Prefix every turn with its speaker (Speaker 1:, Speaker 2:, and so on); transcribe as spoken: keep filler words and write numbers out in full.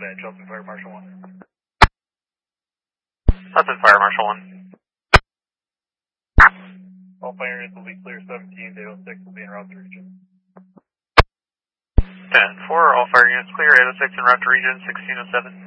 Speaker 1: that, Chelsea Fire Marshal one.
Speaker 2: Hudson Fire Marshal one.
Speaker 1: All fire units will be clear seventeen, eight oh six will be en route to region.
Speaker 2: ten four, all fire units clear, eight oh six en route to region, sixteen oh seven.